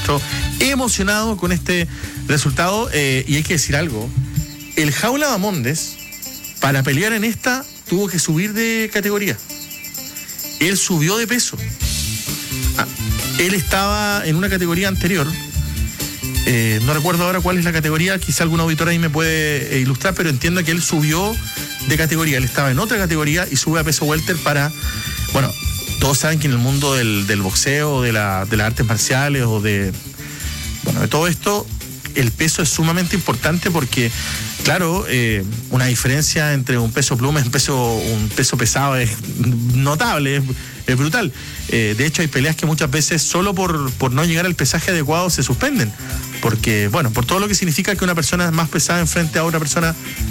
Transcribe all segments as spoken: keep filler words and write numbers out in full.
supuesto, emocionado con este resultado. Eh, y hay que decir algo. El Jaula Bahamondes, para pelear en esta, tuvo que subir de categoría. Él subió de peso. Ah, él estaba en una categoría anterior. Eh, no recuerdo ahora cuál es la categoría. Quizá algún auditor ahí me puede eh, ilustrar, pero entiendo que él subió de categoría. Él estaba en otra categoría y sube a peso welter para... Bueno, todos saben que en el mundo del, del boxeo, de, la, de las artes marciales o de... Bueno, de todo esto, el peso es sumamente importante porque, claro, eh, una diferencia entre un peso pluma y un peso, un peso pesado es notable, es, es brutal. Eh, de hecho, hay peleas que muchas veces solo por, por no llegar al pesaje adecuado se suspenden. Porque, bueno, por todo lo que significa que una persona es más pesada enfrente a otra persona,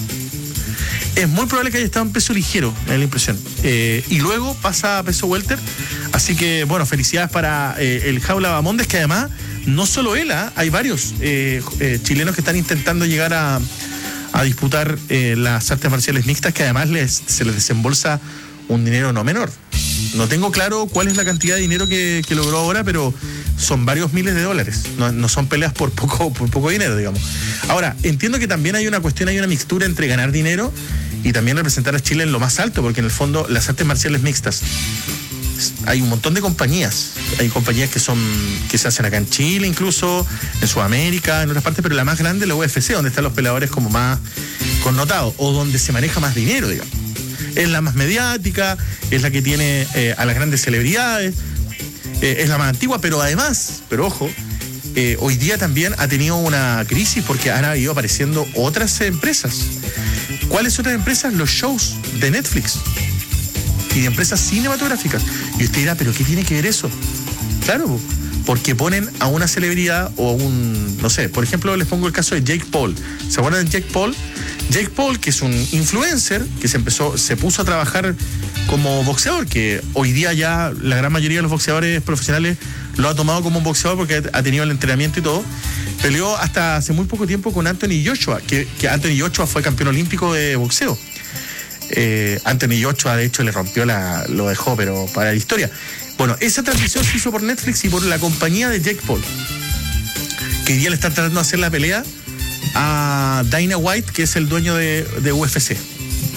es muy probable que haya estado en peso ligero, me da la impresión. Eh, y luego pasa a peso welter. Así que, bueno, felicidades para eh, el Jaula Bahamondes, que además, no solo él, ¿eh? hay varios eh, eh, chilenos que están intentando llegar a, a disputar eh, las artes marciales mixtas, que además les, se les desembolsa un dinero no menor. No tengo claro cuál es la cantidad de dinero que, que logró ahora, pero son varios miles de dólares. No, no son peleas por poco, por poco dinero, digamos. Ahora, entiendo que también hay una cuestión, hay una mixtura entre ganar dinero y también representar a Chile en lo más alto, porque en el fondo las artes marciales mixtas, hay un montón de compañías. Hay compañías que son que se hacen acá en Chile, incluso en Sudamérica, en otras partes, pero la más grande es la U F C, donde están los peleadores como más connotados o donde se maneja más dinero, digamos. Es la más mediática, es la que tiene eh, a las grandes celebridades, eh, es la más antigua, pero además, pero ojo, eh, hoy día también ha tenido una crisis porque han ido apareciendo otras empresas. ¿Cuáles otras empresas? Los shows de Netflix y de empresas cinematográficas. Y usted dirá, ¿pero qué tiene que ver eso? Claro, porque ponen a una celebridad o un, no sé, por ejemplo, les pongo el caso de Jake Paul. ¿Se acuerdan de Jake Paul? Jake Paul, que es un influencer, que se empezó, se puso a trabajar como boxeador, que hoy día ya la gran mayoría de los boxeadores profesionales lo ha tomado como un boxeador porque ha tenido el entrenamiento y todo. Peleó hasta hace muy poco tiempo con Anthony Joshua, que, que Anthony Joshua fue campeón olímpico de boxeo. Eh, Anthony Joshua, de hecho, le rompió la, lo dejó, pero para la historia. Bueno, esa transmisión se hizo por Netflix y por la compañía de Jake Paul, que hoy día le están tratando de hacer la pelea a Dana White, que es el dueño de, de U F C.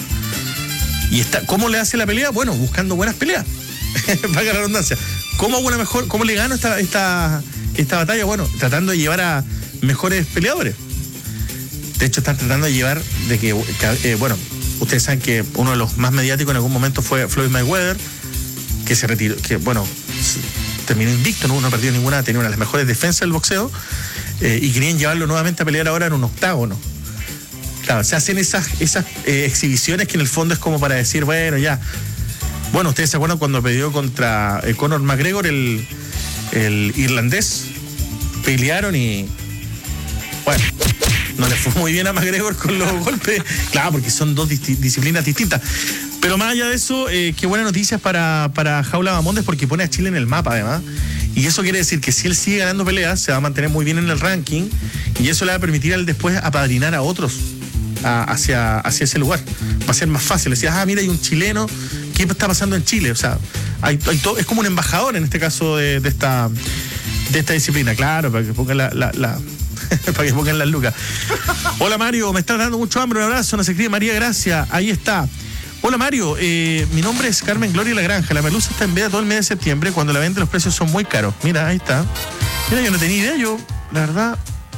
Y está, ¿cómo le hace la pelea? Bueno, buscando buenas peleas. Valga la redundancia. ¿Cómo hago una mejor, cómo le gano esta, esta, esta batalla? Bueno, tratando de llevar a mejores peleadores. De hecho, están tratando de llevar de que, que eh, bueno, ustedes saben que uno de los más mediáticos en algún momento fue Floyd Mayweather, que se retiró, que bueno, terminó invicto, no, no perdió ninguna, tenía una de las mejores defensas del boxeo. Eh, y querían llevarlo nuevamente a pelear ahora en un octágono. Claro, se hacen esas, esas eh, exhibiciones que en el fondo es como para decir, bueno, ya. Bueno, ustedes se acuerdan cuando peleó contra eh, Conor McGregor, el, el irlandés. Pelearon y, bueno, no le fue muy bien a McGregor con los golpes. Claro, porque son dos dis- disciplinas distintas. Pero más allá de eso, eh, qué buenas noticias para, para Jaula Bahamondes, porque pone a Chile en el mapa, además. Y eso quiere decir que si él sigue ganando peleas, se va a mantener muy bien en el ranking y eso le va a permitir a él después apadrinar a otros a, hacia, hacia ese lugar. Va a ser más fácil. Decías, ah, mira, hay un chileno, ¿qué está pasando en Chile? O sea, hay, hay todo, es como un embajador en este caso de, de, esta, de esta disciplina. Claro, para que pongan la... la, la para que pongan las lucas. Hola Mario, me estás dando mucho hambre, un abrazo, nos escribe María Gracia, ahí está. Hola Mario, eh, mi nombre es Carmen Gloria La Granja. La merluza está en venta todo el mes de septiembre. Cuando la venden los precios son muy caros. Mira, ahí está. Mira, yo no tenía idea. Yo, la verdad,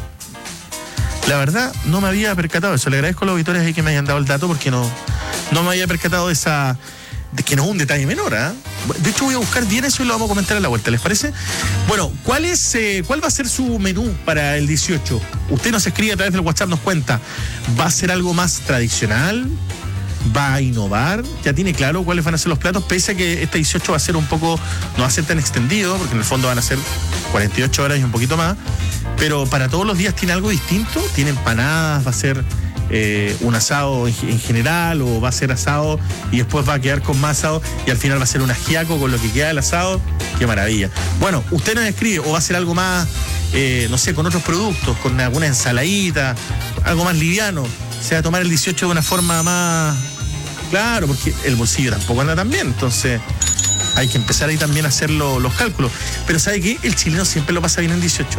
la verdad, no me había percatado de eso. Le agradezco a los auditores ahí que me hayan dado el dato porque no, no me había percatado de esa... De que no es un detalle menor, ¿eh? De hecho, voy a buscar bien eso y lo vamos a comentar a la vuelta, ¿les parece? Bueno, ¿cuál es, eh, cuál va a ser su menú para el dieciocho? Usted nos escribe a través del WhatsApp, nos cuenta. ¿Va a ser algo más tradicional? ¿Va a innovar? ¿Ya tiene claro cuáles van a ser los platos? Pese a que este dieciocho va a ser un poco, no va a ser tan extendido, porque en el fondo van a ser cuarenta y ocho horas y un poquito más, pero para todos los días tiene algo distinto. Tiene empanadas, va a ser eh, un asado en, en general, o va a ser asado y después va a quedar con más asado y al final va a ser un ajiaco con lo que queda del asado. ¡Qué maravilla! Bueno, usted nos escribe, o va a ser algo más, eh, no sé, con otros productos, con alguna ensaladita, algo más liviano. Se va a tomar el dieciocho de una forma más... Claro, porque el bolsillo tampoco anda tan bien, entonces hay que empezar ahí también a hacer lo, los cálculos. Pero ¿sabe qué? El chileno siempre lo pasa bien en dieciocho.